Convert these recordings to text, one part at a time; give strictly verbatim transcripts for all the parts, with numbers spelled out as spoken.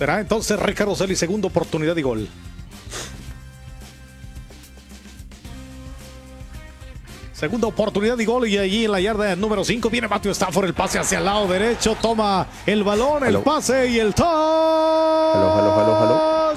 Será entonces Ricardo Celis, segunda oportunidad y gol. Segunda oportunidad y gol, y allí en la yarda número cinco viene Matthew Stafford, el pase hacia el lado derecho, toma el balón, hello. el pase y el touch. Hello, hello, hello, hello.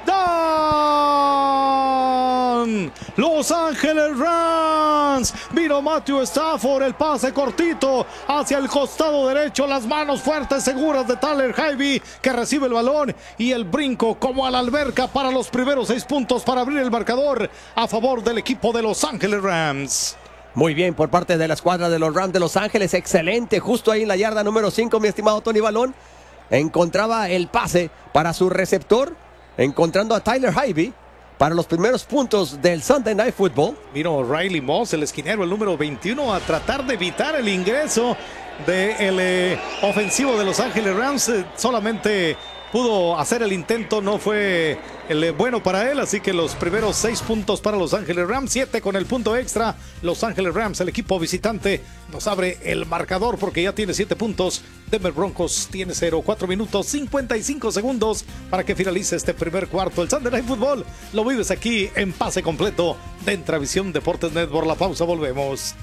Down. Los Ángeles Rams. Vino Matthew Stafford, el pase cortito hacia el costado derecho, las manos fuertes, seguras de Tyler Higbee, que recibe el balón, y el brinco como a la alberca para los primeros seis puntos para abrir el marcador a favor del equipo de Los Ángeles Rams. Muy bien por parte de la escuadra de los Rams de Los Ángeles, excelente, justo ahí en la yarda número cinco, mi estimado Tony Balón, encontraba el pase para su receptor, encontrando a Tyler Higbee para los primeros puntos del Sunday Night Football. Vino Riley Moss, el esquinero, el número veintiuno, a tratar de evitar el ingreso del eh, ofensivo de Los Ángeles Rams. Eh, solamente pudo hacer el intento, no fue el bueno para él, así que los primeros seis puntos para Los Ángeles Rams, siete con el punto extra. Los Ángeles Rams, el equipo visitante, nos abre el marcador porque ya tiene siete puntos. Denver Broncos tiene cero, cuatro minutos, cincuenta y cinco segundos para que finalice este primer cuarto. El Sunday Night Football lo vives aquí en Pase Completo de Entravisión Deportes Network. La pausa, volvemos.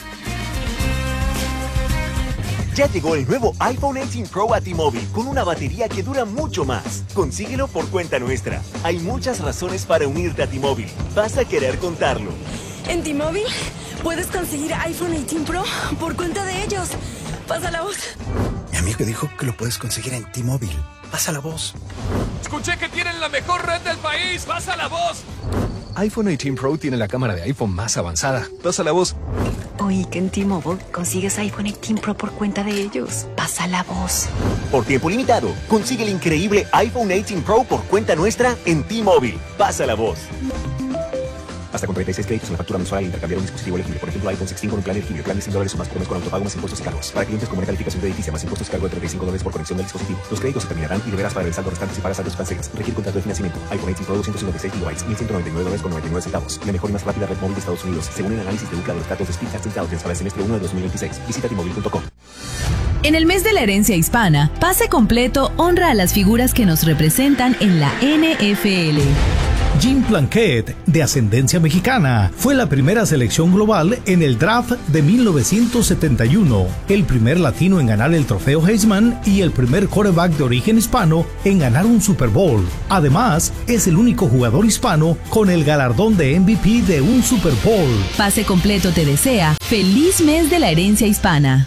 Ya llegó el nuevo iPhone dieciocho Pro a T-Mobile con una batería que dura mucho más. Consíguelo por cuenta nuestra. Hay muchas razones para unirte a T-Mobile. Vas a querer contarlo. En T-Mobile puedes conseguir iPhone dieciocho Pro por cuenta de ellos. Pasa la voz. Mi amigo dijo que lo puedes conseguir en T-Mobile. Pasa la voz. Escuché que tienen la mejor red del país. Pasa la voz. iPhone dieciocho Pro tiene la cámara de iPhone más avanzada. Pasa la voz. Oí que en T-Mobile consigues iPhone dieciocho Pro por cuenta de ellos. Pasa la voz. Por tiempo limitado, consigue el increíble iPhone dieciocho Pro por cuenta nuestra en T-Mobile. Pasa la voz. Hasta con treinta y seis créditos en la factura mensual al intercambiar un dispositivo elegible. Por ejemplo, iPhone dieciséis con un plan elegible. Plan de cien dólares o más por mes con autopago más impuestos y cargos. Para clientes con calificación de edificio más impuestos y cargo de treinta y cinco dólares por conexión del dispositivo. Los créditos se terminarán y deberás pagar el saldo restante si pagas saldos cancelas. Requiere contrato de financiamiento. iPhone dieciocho Pro doscientos cincuenta y seis gigabytes, mil ciento noventa y nueve dólares con noventa y nueve centavos. La mejor y más rápida red móvil de Estados Unidos, según el análisis de Ookla de los datos de Speedtest Intelligence para el semestre uno de dos mil veintiséis. Visita T Mobile punto com. En el mes de la herencia hispana, Pase Completo honra a las figuras que nos representan en la N F L. Jim Plunkett, de ascendencia mexicana, fue la primera selección global en el draft de mil novecientos setenta y uno, el primer latino en ganar el trofeo Heisman y el primer quarterback de origen hispano en ganar un Super Bowl. Además, es el único jugador hispano con el galardón de M V P de un Super Bowl. Pase Completo te desea feliz mes de la herencia hispana.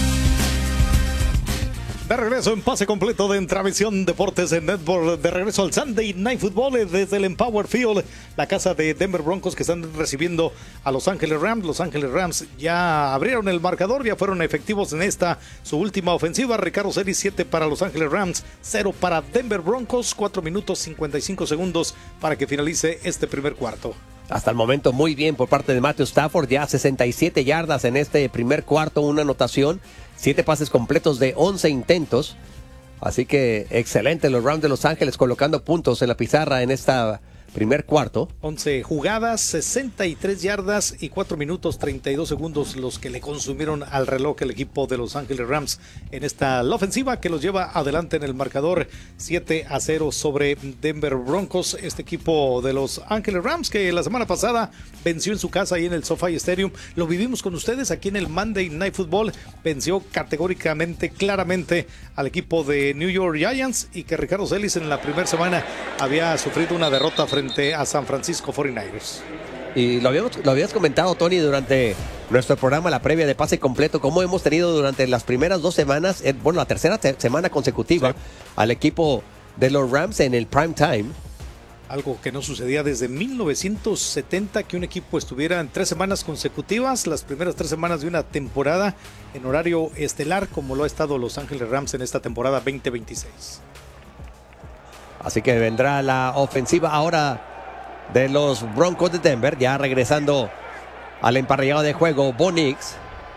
De regreso en Pase Completo de Entravisión Deportes en Network, de regreso al Sunday Night Football desde el Empower Field, la casa de Denver Broncos que están recibiendo a Los Ángeles Rams. Los Ángeles Rams ya abrieron el marcador, ya fueron efectivos en esta su última ofensiva. Ricardo Celis, siete para Los Ángeles Rams, cero para Denver Broncos, cuatro minutos cincuenta y cinco segundos para que finalice este primer cuarto. Hasta el momento muy bien por parte de Matthew Stafford, ya sesenta y siete yardas en este primer cuarto, una anotación, siete pases completos de once intentos, así que excelente los Rams de Los Ángeles colocando puntos en la pizarra en esta primer cuarto. once jugadas, sesenta y tres yardas y cuatro minutos treinta y dos segundos los que le consumieron al reloj el equipo de Los Ángeles Rams en esta la ofensiva que los lleva adelante en el marcador siete a cero sobre Denver Broncos. Este equipo de Los Ángeles Rams que la semana pasada venció en su casa ahí en el SoFi Stadium, lo vivimos con ustedes aquí en el Monday Night Football, venció categóricamente, claramente al equipo de New York Giants, y que Ricardo Celis en la primera semana había sufrido una derrota frente a San Francisco cuarenta y nueve ers. Y lo, habíamos, lo habías comentado, Tony, durante nuestro programa, la previa de Pase Completo, cómo hemos tenido durante las primeras dos semanas, eh, bueno, la tercera te- semana consecutiva, sí, al equipo de los Rams en el prime time. Algo que no sucedía desde mil novecientos setenta, que un equipo estuviera en tres semanas consecutivas, las primeras tres semanas de una temporada, en horario estelar, como lo ha estado Los Ángeles Rams en esta temporada veinte veintiséis. Así que vendrá la ofensiva ahora de los Broncos de Denver, ya regresando al emparrillado de juego, Bo Nix.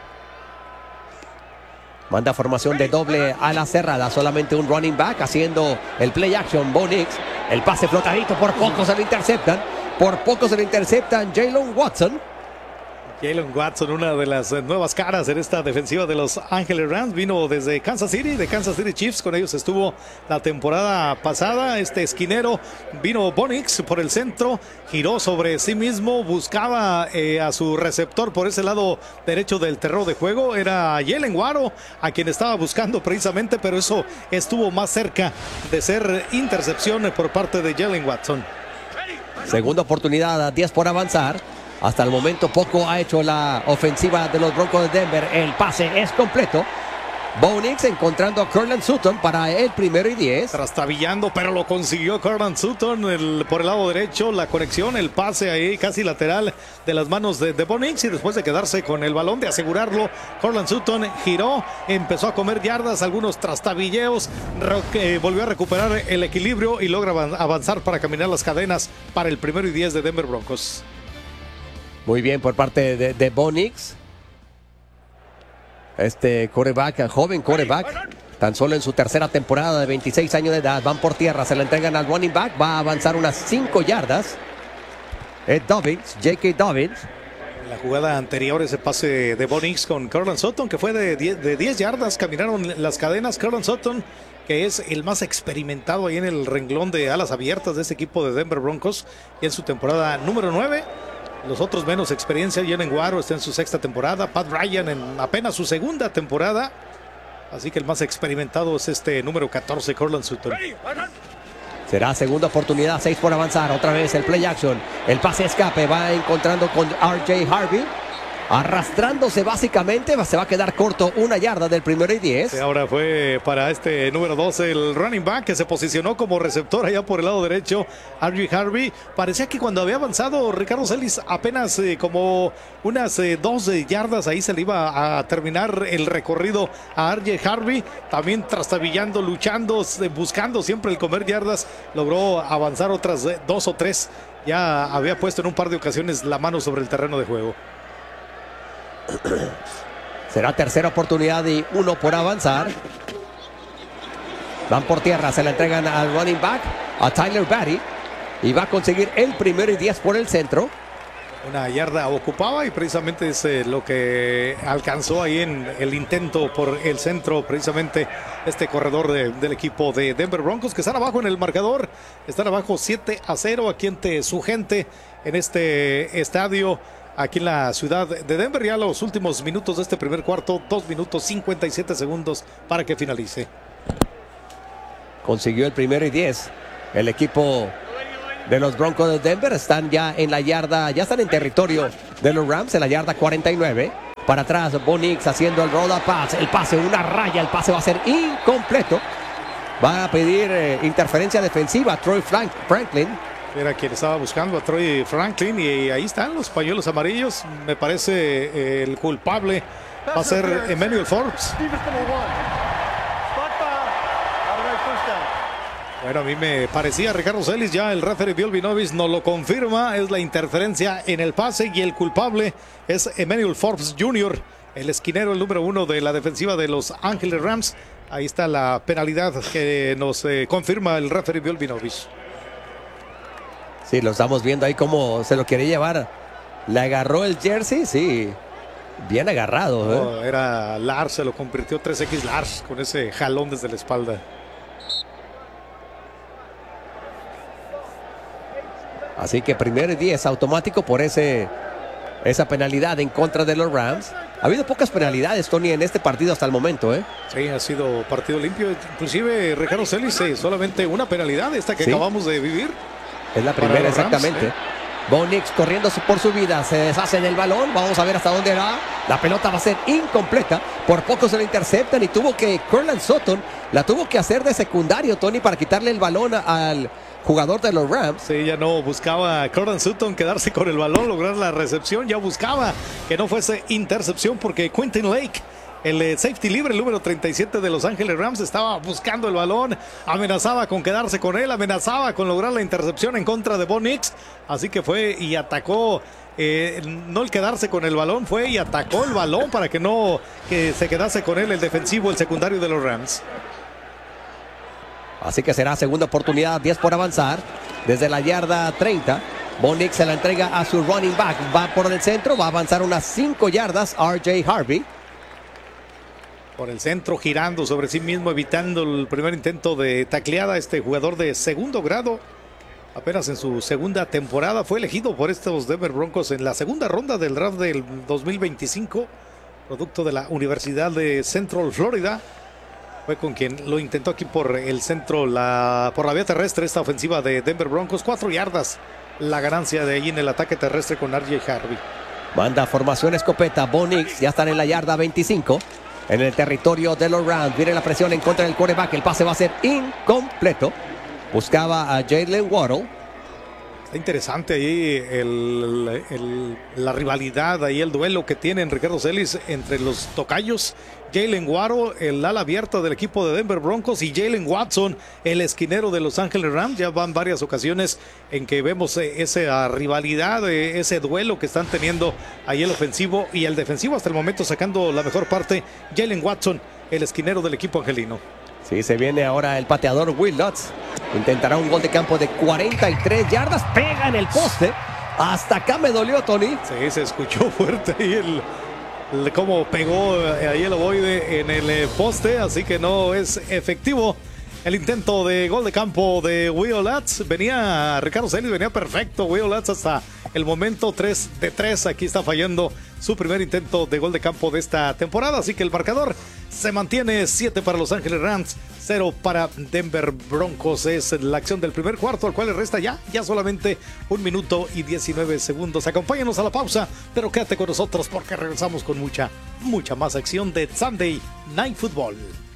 Manda formación de doble a la cerrada, solamente un running back haciendo el play action, Bo Nix. El pase flotadito, por poco se lo interceptan, por poco se lo interceptan Jalen Watson. Jalen Watson, una de las nuevas caras en esta defensiva de Los Ángeles Rams, vino desde Kansas City, de Kansas City Chiefs, con ellos estuvo la temporada pasada. Este esquinero vino Bo Nix por el centro, giró sobre sí mismo, buscaba eh, a su receptor por ese lado derecho del terreno de juego, era Jalen Waro a quien estaba buscando precisamente, pero eso estuvo más cerca de ser intercepción por parte de Jalen Watson. Segunda oportunidad, diez por avanzar. Hasta el momento poco ha hecho la ofensiva de los Broncos de Denver. El pase es completo. Bo Nix encontrando a Courtland Sutton para el primero y diez. Trastabillando, pero lo consiguió Courtland Sutton el, por el lado derecho. La conexión, el pase ahí casi lateral de las manos de, de Bo Nix. Y después de quedarse con el balón, de asegurarlo, Courtland Sutton giró, empezó a comer yardas, algunos trastabilleos. Eh, volvió a recuperar el equilibrio y logra avanzar para caminar las cadenas para el primero y diez de Denver Broncos. Muy bien por parte de, de Bo Nix. Este quarterback, joven quarterback, tan solo en su tercera temporada de veintiséis años de edad. Van por tierra, se la entregan al running back. Va a avanzar unas cinco yardas. Ed Dobbins, J K. Dobbins. La jugada anterior, ese pase de Bo Nix con Courtland Sutton, que fue de diez, de diez yardas. Caminaron las cadenas. Courtland Sutton, que es el más experimentado ahí en el renglón de alas abiertas de este equipo de Denver Broncos, y en su temporada número nueve. Los otros menos experiencia. Jalen Waro está en su sexta temporada. Pat Ryan en apenas su segunda temporada. Así que el más experimentado es este número catorce, Courtland Sutton. Será segunda oportunidad, seis por avanzar. Otra vez el play action. El pase escape va encontrando con R J Harvey. Arrastrándose básicamente, se va a quedar corto una yarda del primero y diez. Sí, ahora fue para este número doce el running back que se posicionó como receptor allá por el lado derecho, R J Harvey. Parecía que cuando había avanzado Ricardo Celis apenas eh, como unas eh, dos eh, yardas, ahí se le iba a terminar el recorrido a R J Harvey. También trastabillando, luchando, eh, buscando siempre el comer yardas. Logró avanzar otras eh, dos o tres. Ya había puesto en un par de ocasiones la mano sobre el terreno de juego. Será tercera oportunidad y uno por avanzar. Van por tierra, se la entregan al running back, a Tyler Batty, y va a conseguir el primero y diez por el centro. Una yarda ocupaba y precisamente es eh, lo que alcanzó ahí en el intento por el centro, precisamente este corredor de, del equipo de Denver Broncos, que están abajo en el marcador. Están abajo siete a cero aquí ante su gente en este estadio, aquí en la ciudad de Denver. Ya los últimos minutos de este primer cuarto, dos minutos cincuenta y siete segundos para que finalice. Consiguió el primero y diez. El equipo de los Broncos de Denver están ya en la yarda, ya están en territorio de los Rams, en la yarda cuarenta y nueve. Para atrás, Bo Nix haciendo el roll up pass. El pase, una raya, el pase va a ser incompleto. Va a pedir eh, interferencia defensiva Troy Frank Franklin. Era quien estaba buscando a Troy Franklin, y ahí están los pañuelos amarillos. Me parece eh, el culpable va a ser Emmanuel Forbes. Bueno, a mí me parecía Ricardo Celis, ya el referee Bill Vinovich nos lo confirma. Es la interferencia en el pase y el culpable es Emmanuel Forbes junior, el esquinero, el número uno de la defensiva de Los Ángeles Rams. Ahí está la penalidad que nos eh, confirma el referee Bill Vinovich. Sí, lo estamos viendo ahí cómo se lo quiere llevar. Le agarró el jersey, sí. Bien agarrado. ¿eh? No, era Lars, se lo convirtió tres equis Lars con ese jalón desde la espalda. Así que primero y diez automático por ese, esa penalidad en contra de los Rams. Ha habido pocas penalidades, Tony, en este partido hasta el momento, ¿eh? Sí, ha sido partido limpio. Inclusive Ricardo Celis, eh, solamente una penalidad, esta que ¿sí? acabamos de vivir. Es la primera, exactamente. Rams, ¿eh? Bo Nix corriendo por su vida, se deshace del balón. Vamos a ver hasta dónde va. La pelota va a ser incompleta. Por poco se la interceptan y tuvo que, Courtland Sutton la tuvo que hacer de secundario, Tony, para quitarle el balón al jugador de los Rams. Sí, ya no buscaba Courtland Sutton quedarse con el balón, lograr la recepción. Ya buscaba que no fuese intercepción, porque Quentin Lake, el safety libre, el número treinta y siete de Los Ángeles Rams, estaba buscando el balón, amenazaba con quedarse con él, amenazaba con lograr la intercepción en contra de Bo Nix. Así que fue y atacó, eh, no el quedarse con el balón, fue y atacó el balón para que no que se quedase con él el defensivo, el secundario de los Rams. Así que será segunda oportunidad, diez por avanzar, desde la yarda treinta. Bo Nix se la entrega a su running back. Va por el centro, va a avanzar unas cinco yardas. R J Harvey. Por el centro, girando sobre sí mismo, evitando el primer intento de tacleada. Este jugador de segundo grado, apenas en su segunda temporada, fue elegido por estos Denver Broncos en la segunda ronda del draft del dos mil veinticinco, producto de la Universidad de Central Florida. Fue con quien lo intentó aquí por el centro, la, por la vía terrestre, esta ofensiva de Denver Broncos. Cuatro yardas la ganancia de ahí en el ataque terrestre con R J Harvey. Manda formación escopeta. Bo Nix ya están en la yarda veinticinco. En el territorio de los Rams. Viene la presión en contra del quarterback. El pase va a ser incompleto. Buscaba a Jalen Waddle. Está interesante ahí el, el, la rivalidad, ahí el duelo que tienen Ricardo Celis entre los tocayos. Jalen Waddle, el ala abierta del equipo de Denver Broncos, y Jalen Watson, el esquinero de Los Ángeles Rams. Ya van varias ocasiones en que vemos esa rivalidad, ese duelo que están teniendo ahí el ofensivo y el defensivo, hasta el momento sacando la mejor parte. Jalen Watson, el esquinero del equipo angelino. Sí, se viene ahora el pateador Will Lutz. Intentará un gol de campo de cuarenta y tres yardas. Pega en el poste. Hasta acá me dolió, Tony. Sí, se escuchó fuerte ahí el, el cómo pegó ahí el ovoide en el poste. Así que no es efectivo el intento de gol de campo de Will Lutz. Venía Ricardo Celis, venía perfecto Will Lutz hasta el momento. Tres de tres. Aquí está fallando su primer intento de gol de campo de esta temporada. Así que el marcador se mantiene: siete para Los Ángeles Rams, cero para Denver Broncos. Es la acción del primer cuarto, al cual le resta ya, ya solamente un minuto y diecinueve segundos. Acompáñanos a la pausa, pero quédate con nosotros porque regresamos con mucha, mucha más acción de Sunday Night Football.